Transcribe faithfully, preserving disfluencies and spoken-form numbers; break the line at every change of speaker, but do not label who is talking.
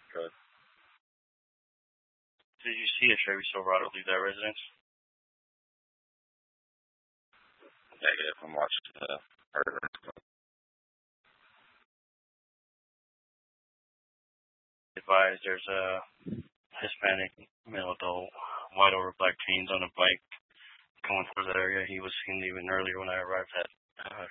Good.
Did you see a Chevy Silverado leave that residence?
Negative. I'm watching the murder.
Advised there's a Hispanic male adult, white over black jeans on a bike going through that area. He was seen even earlier when I arrived at uh,